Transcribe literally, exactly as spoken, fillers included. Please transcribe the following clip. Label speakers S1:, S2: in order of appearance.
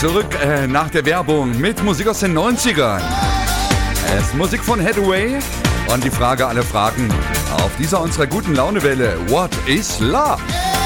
S1: Zurück äh, nach der Werbung mit Musik aus den neunzigern. Es ist Musik von Hathaway und die Frage aller Fragen auf dieser unserer guten Launewelle. What is Love?